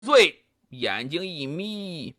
醉，眼睛一眯，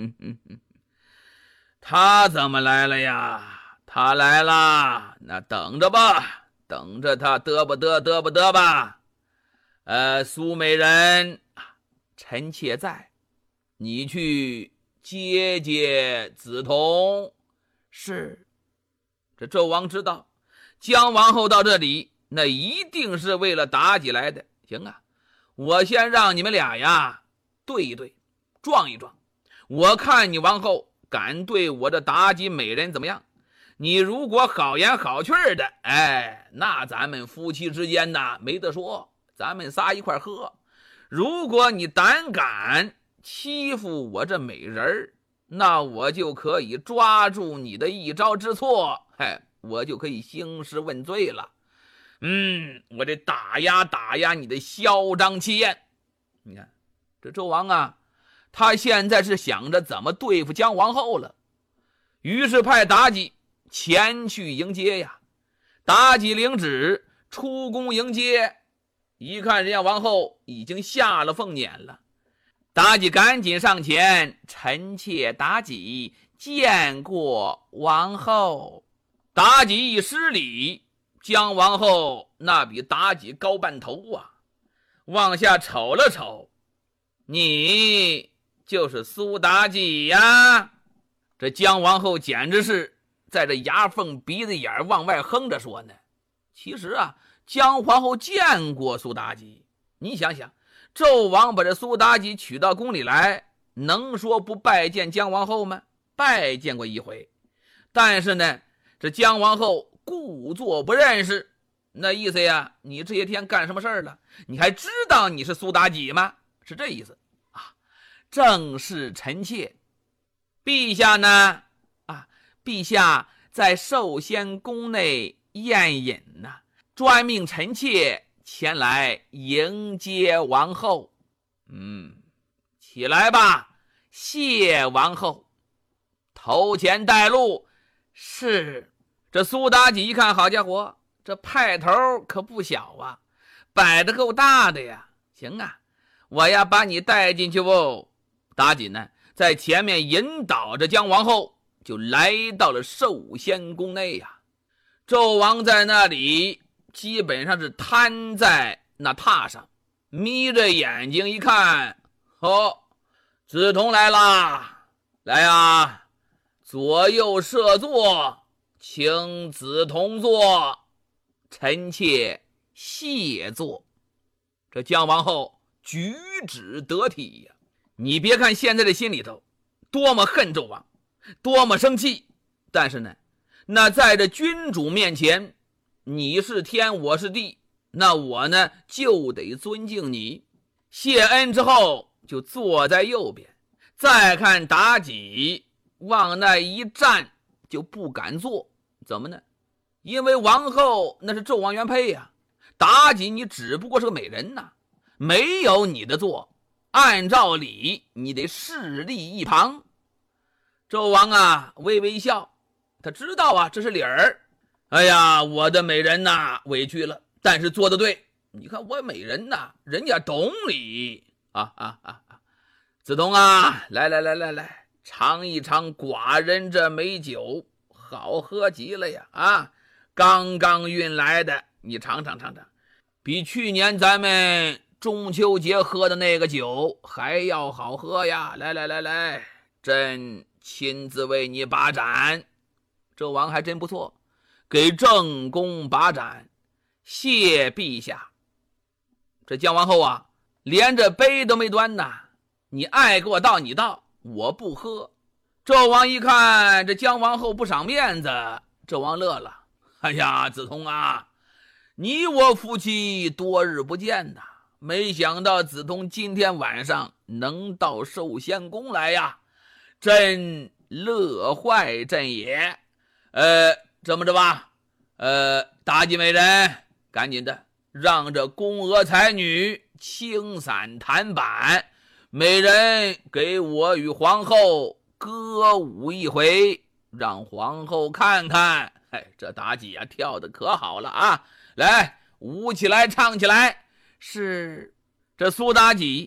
他怎么来了呀？他来了，那等着吧，等着他得不得吧。苏美人，臣妾在，你去接接梓潼。是。这纣王知道姜王后到这里，那一定是为了妲己来的。行啊，我先让你们俩呀对一对，撞一撞，我看你王后敢对我这妲己美人怎么样。你如果好言好趣的，那咱们夫妻之间呢没得说，咱们仨一块喝。如果你胆敢欺负我这美人，那我就可以抓住你的一招之错，我就可以兴师问罪了。我这打压你的嚣张气焰。你看这纣王啊，他现在是想着怎么对付姜王后了，于是派妲己前去迎接呀。妲己领旨出宫迎接，一看人家王后已经下了凤辇了，妲己赶紧上前，臣妾妲己见过王后。妲己一施礼，姜王后那比妲己高半头啊，往下瞅了瞅，你就是苏妲己呀？这姜王后简直是在这牙缝鼻子眼往外哼着说呢。其实啊，姜皇后见过苏妲己，你想想，纣王把这苏妲己娶到宫里来，能说不拜见姜王后吗？拜见过一回。但是呢，这姜王后故作不认识，那意思呀，你这些天干什么事儿了？你还知道你是苏妲己吗？是这意思啊。正是臣妾。陛下呢？陛下在寿仙宫内宴饮呢，专命臣妾前来迎接王后。起来吧，谢王后。头前带路。是。这苏妲己一看，好家伙，这派头可不小啊，摆得够大的呀。行啊，我要把你带进去哦。妲己呢，在前面引导着姜王后，就来到了寿仙宫内呀。纣王在那里基本上是瘫在那榻上，眯着眼睛一看，梓潼来啦，来呀，左右设座，请梓潼坐，臣妾谢坐。这姜王后举止得体呀，你别看现在的心里头多么恨纣王，多么生气，但是呢，那在这君主面前，你是天我是地，那我呢就得尊敬你。谢恩之后就坐在右边，再看妲己往那一站就不敢坐。怎么呢？因为王后那是纣王原配呀，妲己你只不过是个美人呐，没有你的座，按照理你得势立一旁。纣王啊微微一笑，他知道啊这是理儿。哎呀，我的美人呐，委屈了，但是做得对。你看我美人呐，人家懂理梓潼啊，来，尝一尝寡人这美酒，好喝极了呀！刚刚运来的，你尝尝，比去年咱们中秋节喝的那个酒还要好喝呀！来，朕亲自为你把盏。纣王还真不错，给正宫把盏，谢陛下。这姜王后啊，连这杯都没端呐，你爱给我倒你倒，我不喝。纣王一看这姜王后不赏面子，纣王乐了。哎呀，梓潼啊，你我夫妻多日不见呐，没想到梓潼今天晚上能到寿仙宫来呀，朕乐坏朕也。这么着吧，妲己美人，赶紧的让这宫娥才女轻散弹板，美人给我与皇后歌舞一回，让皇后看看。这妲己啊跳得可好了啊，来舞起来唱起来。是。这苏妲己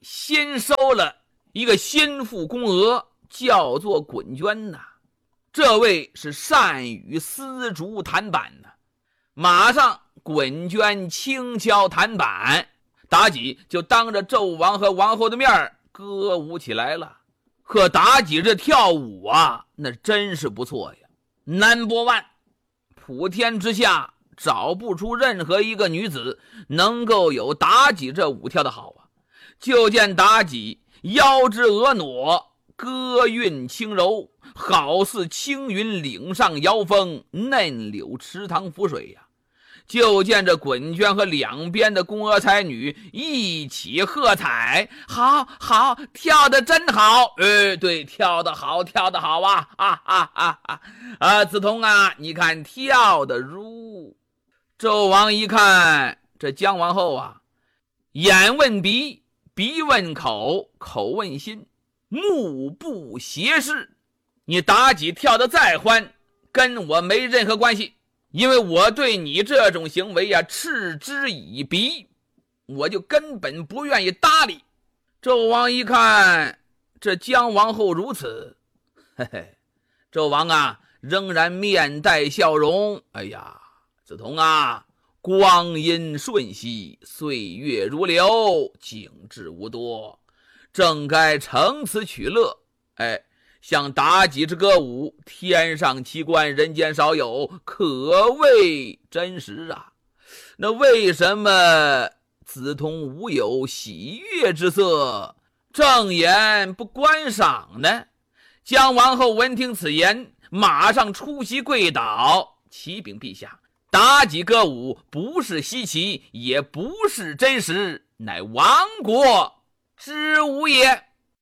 新收了一个心腹宫娥，叫做滚娟呐。这位是善与丝竹弹板呐。马上滚娟轻敲弹板，妲己就当着纣王和王后的面歌舞起来了。可妲己这跳舞啊，那真是不错呀。Number one， 普天之下找不出任何一个女子能够有妲己这舞跳得好啊。就见妲己腰肢婀娜，歌韵轻柔，好似青云岭上摇风，嫩柳池塘浮水呀。就见这滚娟和两边的宫娥才女一起喝彩，好好，跳得真好。对，跳得好，跳得好啊！梓潼啊，你看跳得如……纣王一看这姜王后啊，眼问鼻，鼻问口，口问心，目不斜视。你妲己跳得再欢，跟我没任何关系，因为我对你这种行为啊嗤之以鼻，我就根本不愿意搭理。纣王一看这姜王后如此，纣王啊仍然面带笑容。哎呀，梓潼啊，光阴瞬息，岁月如流，景致无多，正该乘此取乐。像妲己之歌舞，天上奇观，人间少有，可谓真实啊。那为什么梓潼无有喜悦之色，正眼不观赏呢？姜王后闻听此言，马上出席跪倒，启禀陛下，妲己歌舞不是稀奇，也不是真实，乃亡国之舞也。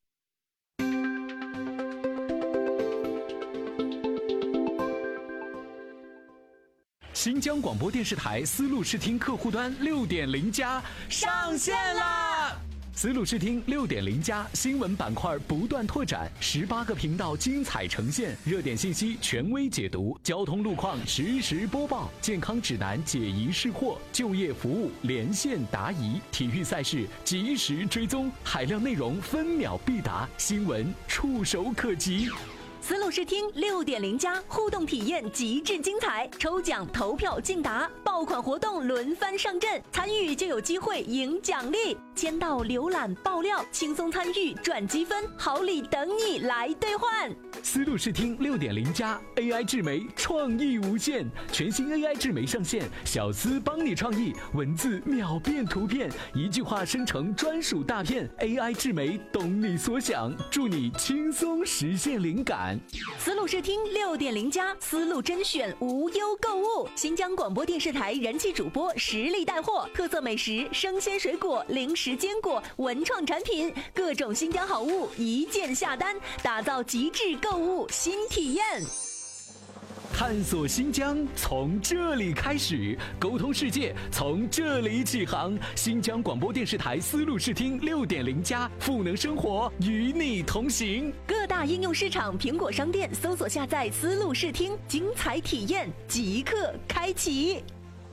新疆广播电视台丝路视听客户端 6.0+ 上线啦！丝路视听 6.0+ 新闻板块不断拓展，18个频道精彩呈现，热点信息权威解读，交通路况实时播报，健康指南解疑释惑，就业服务连线答疑，体育赛事及时追踪，海量内容分秒必达，新闻触手可及。 丝路视听6.0+互动体验极致精彩，抽奖投票竞答，爆款活动轮番上阵，参与就有机会赢奖励，签到浏览爆料，轻松参与赚积分，好礼等你来兑换。 丝路视听6.0+ AI 智媒创意无限，全新 AI 智媒上线，小丝帮你创意，文字秒变图片，一句话生成专属大片， AI 智媒懂你所想，助你轻松实现灵感。 丝路视听6.0+丝路甄选无忧购物，新疆广播电视台人气主播实力带货，特色美食、生鲜水果、零食坚果、文创产品，各种新疆好物一键下单，打造极致购物新体验。 探索新疆从这里开始，沟通世界从这里起航。新疆广播电视台丝路视听6.0+赋能生活，与你同行。 各大应用市场、苹果商店搜索下载丝路视听，精彩体验即刻开启。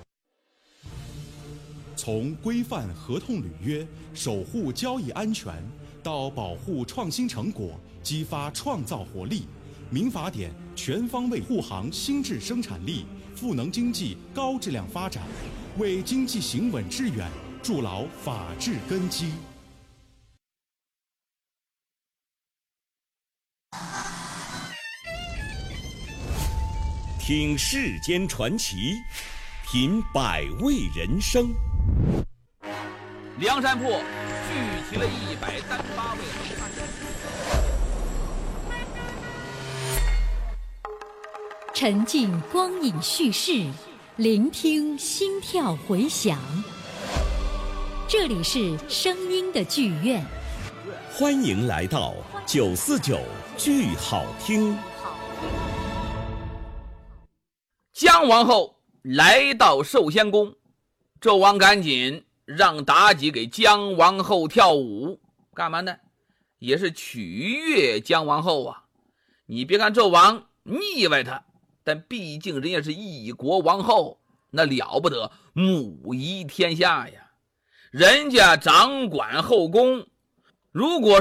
从规范合同履约、守护交易安全，到保护创新成果、激发创造活力，民法典全方位护航新质生产力，赋能经济高质量发展，为经济行稳致远筑牢法治根基。 听世间传奇，品百味人生。 梁山泊聚齐了138位好汉。 沉浸光影叙事，聆听心跳回响。这里是声音的剧院， 欢迎来到949剧好听。 姜王后来到寿仙宫，纣王赶紧让妲己给姜王后跳舞，干嘛呢？也是取悦姜王后啊。你别看纣王腻歪他，但毕竟人家是一国王后，那了不得，母仪天下呀。人家掌管后宫， 如果